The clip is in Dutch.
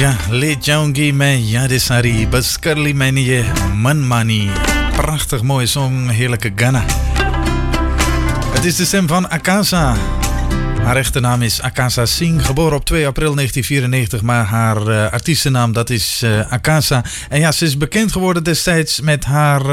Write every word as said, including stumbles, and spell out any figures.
Ja, le jaungi me yadesari, baskarli menie manmani. Prachtig mooie song, heerlijke Ghana. Het is de stem van Akasa. Haar echte naam is Akasa Singh, geboren op twee april negentien vierennegentig, maar haar uh, artiestennaam dat is uh, Akasa. En ja, ze is bekend geworden destijds met haar